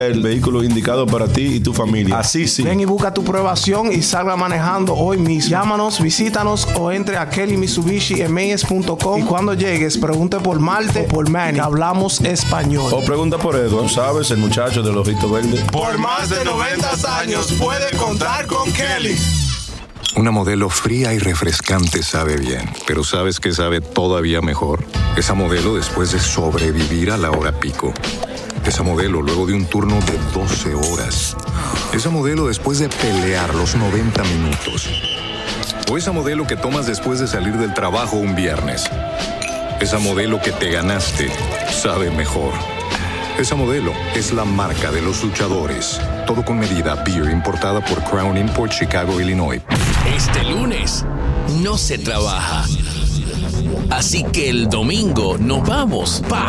El vehículo indicado para ti y tu familia. Así sí. Ven y busca tu pruebación y salga manejando hoy mismo. Llámanos, visítanos o entre a kellymitsubishi.com y cuando llegues pregunte por Marte o por Manny, que hablamos español. O pregunta por Edward, ¿sabes? El muchacho del ojito verde. Por más de 90 años puede contar con Kelly. Una Modelo fría y refrescante sabe bien, pero ¿sabes qué sabe todavía mejor? Esa Modelo después de sobrevivir a la hora pico. Esa Modelo luego de un turno de 12 horas. Esa Modelo después de pelear los 90 minutos. O esa Modelo que tomas después de salir del trabajo un viernes. Esa Modelo que te ganaste sabe mejor. Esa Modelo es la marca de los luchadores. Todo con medida. Beer importada por Crown Import, Chicago, Illinois. Este lunes no se trabaja. Así que el domingo nos vamos pa